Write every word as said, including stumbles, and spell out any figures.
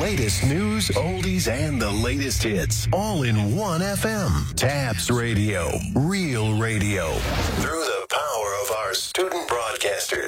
latest news, oldies, and the latest hits, all in one F M. Tabs Radio, real radio. Through the power of our student broadcasters.